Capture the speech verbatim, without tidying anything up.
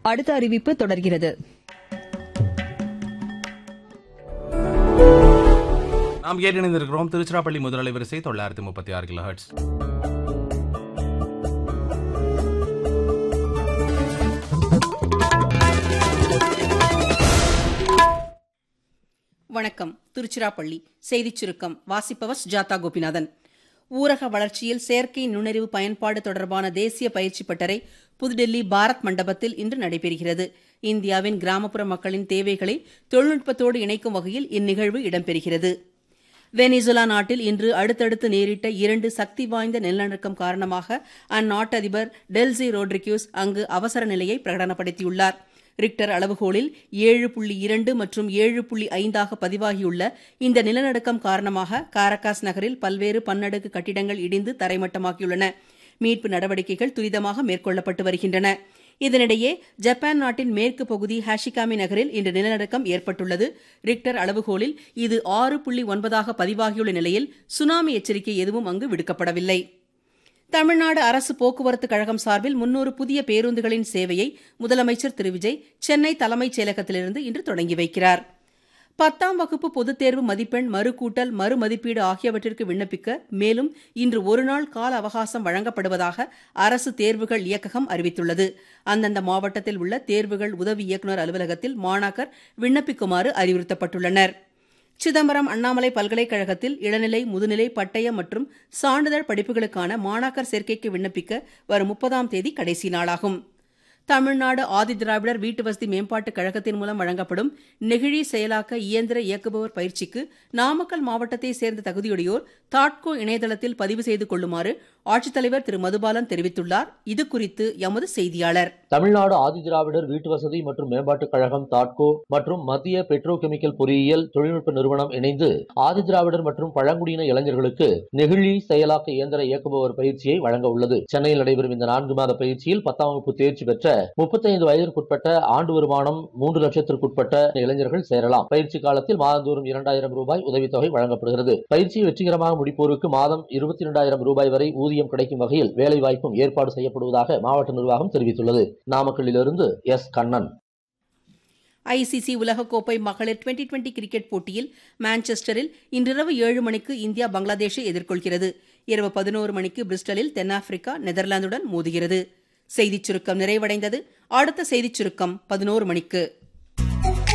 அடுத்த அறிவிப்பு தொடர்கிறது. நாம் கேட்டிருந்திருக்கிறோம் திருச்சிராப்பள்ளி முதல் வரிசை தொள்ளாயிரத்தி முப்பத்தி ஆறு கிலோ ஹெர்ட்ஸ். வணக்கம். திருச்சிராப்பள்ளி செய்திச் சுருக்கம் வாசிப்பவர் சுஜாதா கோபிநாதன். ஊரக வளர்ச்சியில் செயற்கை நுண்ணறிவு பயன்பாடு தொடர்பான தேசிய பயிற்சி பட்டறை புதுடெல்லி பாரத் மண்டபத்தில் இன்று நடைபெறுகிறது. இந்தியாவின் கிராமப்புற மக்களின் தேவைகளை தொழில்நுட்பத்தோடு இணைக்கும் வகையில் இந்நிகழ்வு இடம்பெறுகிறது. வெனிசுலா நாட்டில் இன்று அடுத்தடுத்து நேரிட்ட இரண்டு சக்தி வாய்ந்த நிலநடுக்கம் காரணமாக அந்நாட்டு அதிபர் டெல்சி ரோட்ரிக்யூஸ் அங்கு அவசர நிலையை பிரகடனப்படுத்தியுள்ளார். ரிக்டர் அளவுகோலில் ஏழு புள்ளி இரண்டு மற்றும் ஏழு புள்ளி ஐந்தாக பதிவாகியுள்ள இந்த நிலநடுக்கம் காரணமாக காரகாஸ் நகரில் பல்வேறு பன்னடுக்கு கட்டிடங்கள் இடிந்து தரைமட்டமாகியுள்ளன. மீட்பு நடவடிக்கைகள் துரிதமாக மேற்கொள்ளப்பட்டு வருகின்றன. இதனிடையே ஜப்பான் நாட்டின் மேற்கு பகுதி ஹாஷிகாமி நகரில் இன்று நிலநடுக்கம் ஏற்பட்டுள்ளது. ரிக்டர் அளவுகோலில் இது ஆறு புள்ளி ஒன்பதாக பதிவாகியுள்ள நிலையில் சுனாமி எச்சரிக்கை எதுவும் அங்கு விடுக்கப்படவில்லை. தமிழ்நாடு அரசு போக்குவரத்து கழகம் சார்பில் முன்னூறு புதிய பேருந்துகளின் சேவையை முதலமைச்சர் திரு விஜய் சென்னை தலைமைச் செயலகத்திலிருந்து இன்று தொடங்கி வைக்கிறார். பத்தாம் வகுப்பு பொதுத் தேர்வு மதிப்பெண் மறுகூட்டல் மறுமதிப்பீடு ஆகியவற்றிற்கு விண்ணப்பிக்க மேலும் இன்று ஒருநாள் கால அவகாசம் வழங்கப்படுவதாக அரசு தேர்வுகள் இயக்ககம் அறிவித்துள்ளது. அந்தந்த மாவட்டத்தில் உள்ள தேர்வுகள் உதவி இயக்குநர் அலுவலகத்தில் மாணாக்கர் விண்ணப்பிக்குமாறு அறிவுறுத்தப்பட்டுள்ளனர். சிதம்பரம் அண்ணாமலை பல்கலைக்கழகத்தில் இளநிலை, முதுநிலை, பட்டய மற்றும் சான்றிதழ் படிப்புகளுக்கான மாணாக்கர் சேர்க்கைக்கு விண்ணப்பிக்க வரும் முப்பதாம் தேதி கடைசி நாளாகும். தமிழ்நாடு ஆதிதிராவிடர் வீட்டுவசதி மேம்பாட்டுக் கழகத்தின் மூலம் வழங்கப்படும் நெகிழி செயலாக்க இயந்திர இயக்குபவர் பயிற்சிக்கு நாமக்கல் மாவட்டத்தைச் சேர்ந்த தகுதியுடையோர் தாட்கோ இணையதளத்தில் பதிவு செய்து கொள்ளுமாறு ஆட்சித்தலைவர் திரு மதுபாலன் தெரிவித்துள்ளார். இதுகுறித்து எமது செய்தியாளர். தமிழ்நாடு ஆதிதிராவிடர் வீட்டுவசதி மற்றும் மேம்பாட்டுக் கழகம் தாட்கோ மற்றும் மத்திய பெட்ரோ கெமிக்கல் பொறியியல் தொழில்நுட்ப நிறுவனம் இணைந்து ஆதிதிராவிடர் மற்றும் பழங்குடியின இளைஞர்களுக்கு நெகிழி செயலாக்க இயந்திர இயக்குபவர் பயிற்சியை வழங்க உள்ளது. சென்னையில் நடைபெறும் இந்த நான்கு மாத பயிற்சியில் பத்தாம் வகுப்பு தேர்ச்சி பெற்ற முப்பத்தைந்து வயதிற்குட்பட்ட ஆண்டு வருமானம் மூன்று லட்சத்திற்குட்பட்ட இளைஞர்கள் சேரலாம். பயிற்சி காலத்தில் மாதந்தோறும் இரண்டாயிரம் ரூபாய் உதவித்தொகை வழங்கப்படுகிறது. பயிற்சியை வெற்றிகரமாக முடிப்போருக்கு மாதம் இருபத்தி இரண்டாயிரம் ரூபாய் வரை ஊதியம் கிடைக்கும் வகையில் வேலைவாய்ப்பும் ஏற்பாடு செய்யப்படுவதாக மாவட்ட நிர்வாகம் தெரிவித்துள்ளது. நாமக்கல்லிலிருந்து எஸ் கண்ணன். ஐசிசி உலகக்கோப்பை மகளிர் டுவெண்டி டுவெண்டி கிரிக்கெட் போட்டியில் மான்செஸ்டரில் இன்றிரவு ஏழு மணிக்கு இந்தியா பங்களாதேஷை எதிர்கொள்கிறது. இரவு பதினோரு மணிக்கு பிரிஸ்டலில் தென்னாப்பிரிக்கா நெதர்லாந்துடன் மோதுகிறது. செய்திச் சுருக்கம் நிறைவடைந்தது. அடுத்த செய்திச் சுருக்கம் பதினோரு மணிக்கு.